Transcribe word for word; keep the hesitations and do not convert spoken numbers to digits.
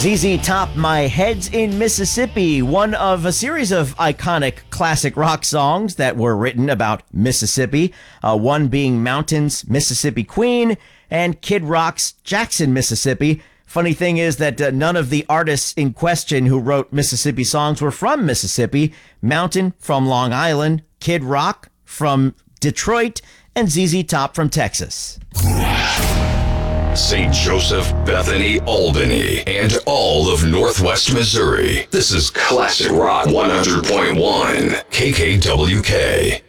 Z Z Top, My Head's in Mississippi, one of a series of iconic classic rock songs that were written about Mississippi, uh, one being Mountain's Mississippi Queen and Kid Rock's Jackson, Mississippi. Funny thing is that uh, none of the artists in question who wrote Mississippi songs were from Mississippi. Mountain from Long Island, Kid Rock from Detroit, and Z Z Top from Texas. Saint Joseph, Bethany, Albany, and all of Northwest Missouri. This is Classic Rock one hundred point one, K K W K.